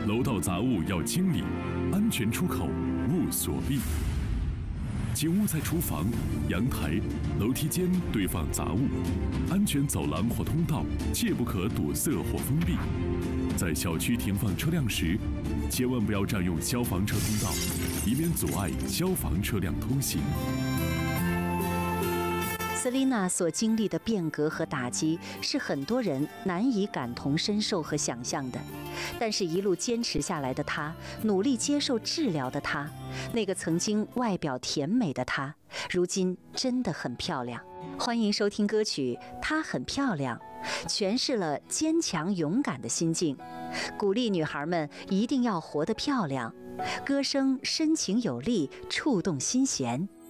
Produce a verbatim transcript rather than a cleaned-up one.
楼道杂物要清理，安全出口勿锁闭。请勿在厨房、阳台、楼梯间堆放杂物，安全走廊或通道切不可堵塞或封闭。在小区停放车辆时，千万不要占用消防车通道，以免阻碍消防车辆通行。 瑟琳娜所经历的变革和打击，是很多人难以感同身受和想象的。但是，一路坚持下来的她，努力接受治疗的她，那个曾经外表甜美的她，如今真的很漂亮。欢迎收听歌曲《她很漂亮》，诠释了坚强勇敢的心境，鼓励女孩们一定要活得漂亮。歌声深情有力，触动心弦。